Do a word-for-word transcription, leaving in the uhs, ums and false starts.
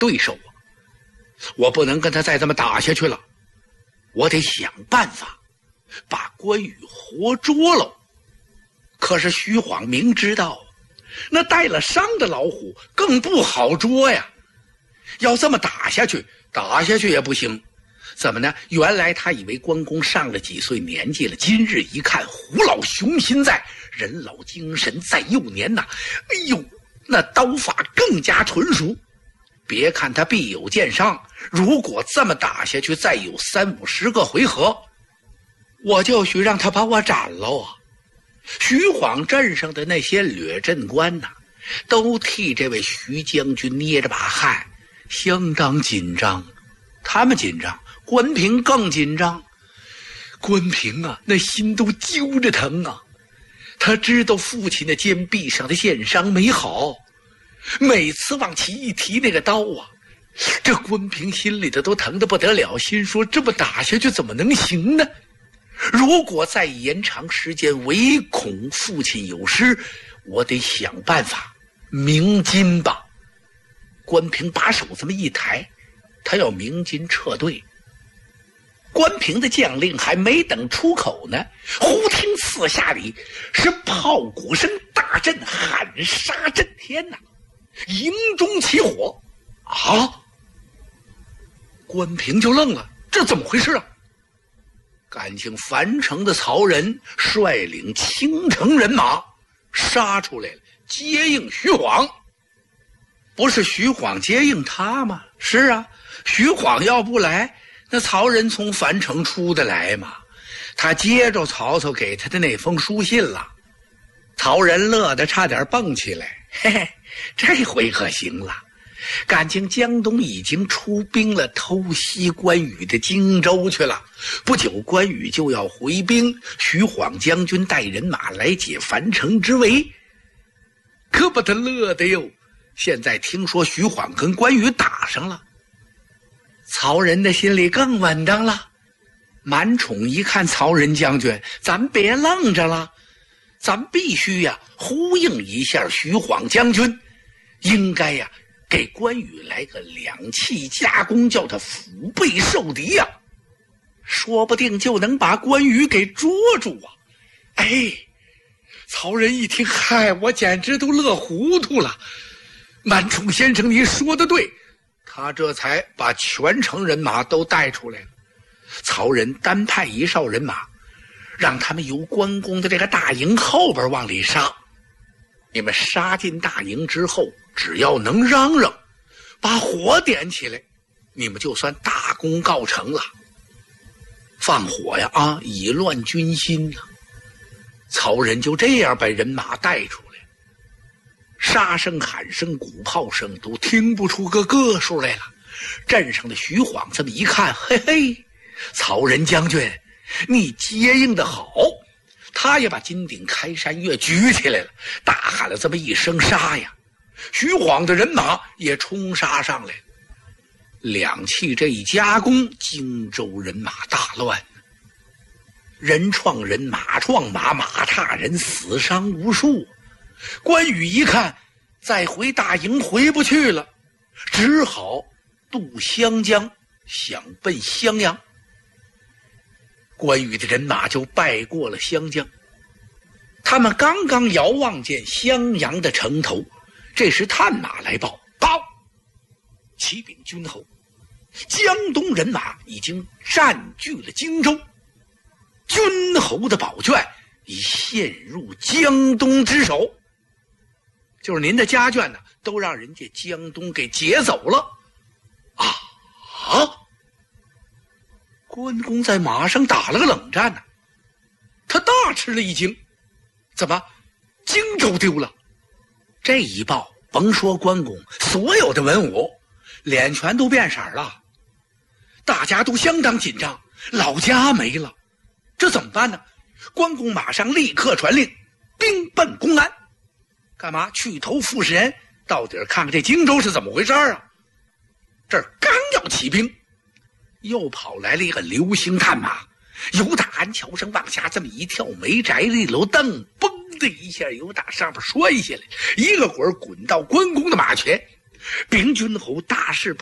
对手啊！我不能跟他再这么打下去了，我得想办法把关羽活捉了。可是徐晃明知道，那带了伤的老虎更不好捉呀。要这么打下去，打下去也不行。怎么呢？原来他以为关公上了几岁年纪了，今日一看，虎老雄心在，人老精神在幼年呐。哎呦，那刀法更加纯熟。别看他必有剑伤，如果这么打下去，再有三五十个回合，我就许让他把我斩了啊！徐晃镇上的那些掠阵官呐、啊，都替这位徐将军捏着把汗，相当紧张。他们紧张，关平更紧张。关平啊，那心都揪着疼啊！他知道父亲的肩臂上的箭伤没好，每次往起一提那个刀啊，这关平心里的都疼得不得了，心说这么打下去怎么能行呢？如果再延长时间，唯恐父亲有失，我得想办法鸣金吧。关平把手这么一抬，他要鸣金撤退。关平的将令还没等出口呢，忽听四下里是炮鼓声大震，喊杀震天呐、啊！营中起火啊！关平就愣了，这怎么回事啊？感情樊城的曹仁率领倾城人马杀出来了，接应徐晃。不是徐晃接应他吗？是啊，徐晃要不来，那曹仁从樊城出得来吗？他接着曹操给他的那封书信了。曹仁乐得差点蹦起来，嘿嘿，这回可行了，感情江东已经出兵了，偷袭关羽的荆州去了。不久关羽就要回兵，徐晃将军带人马来解樊城之围，可把他乐得哟。现在听说徐晃跟关羽打上了，曹仁的心里更稳当了。满宠一看曹仁将军，咱别愣着了，咱必须呀呼应一下徐晃将军，应该呀给关羽来个两气夹攻，叫他腹背受敌呀，说不定就能把关羽给捉住啊！哎，曹仁一听，嗨，我简直都乐糊涂了。满宠先生，你说的对，他这才把全城人马都带出来了。曹仁单派一哨人马，让他们由关公的这个大营后边往里杀。你们杀进大营之后，只要能嚷嚷，把火点起来，你们就算大功告成了。放火呀啊，以乱军心呐、啊！曹仁就这样把人马带出来。杀声、喊声、鼓炮声都听不出个个数来了。镇上的徐晃这么一看，嘿嘿，曹仁将军，你接应的好。他也把金顶开山月举起来了，大喊了这么一声杀呀！徐晃的人马也冲杀上来了。两气这一夹攻，荆州人马大乱，人撞人，马撞马，马踏人，死伤无数。关羽一看再回大营回不去了，只好渡湘江想奔襄阳。关羽的人马就败过了湘江，他们刚刚遥望见襄阳的城头，这时探马来报，报启禀君侯，江东人马已经占据了荆州，君侯的宝卷已陷入江东之手，就是您的家眷呢，都让人家江东给劫走了。啊啊！关公在马上打了个冷战呢、啊，他大吃了一惊，怎么荆州丢了？这一报，甭说关公，所有的文武脸全都变色了，大家都相当紧张，老家没了，这怎么办呢？关公马上立刻传令，兵奔公安，干嘛？去投傅士仁，到底看看这荆州是怎么回事啊？这儿刚要起兵，又跑来了一个流星探马，由打鞍桥上往下这么一跳，没摘了一楼灯，嘣的一下由打上边摔下来，一个滚滚到关公的马前， 禀君侯大事